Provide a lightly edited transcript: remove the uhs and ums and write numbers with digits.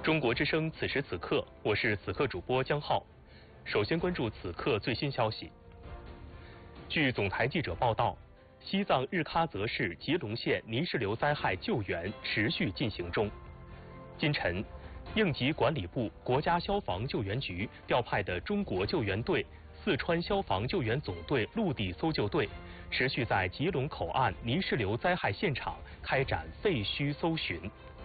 中国之声此时此刻，我是此刻主播江浩。首先关注此刻最新消息。据总台记者报道，西藏日喀则市吉隆县泥石流灾害救援持续进行中。今晨，应急管理部、国家消防救援局调派的中国救援队、四川消防救援总队陆地搜救队持续在吉隆口岸泥石流灾害现场开展废墟搜寻。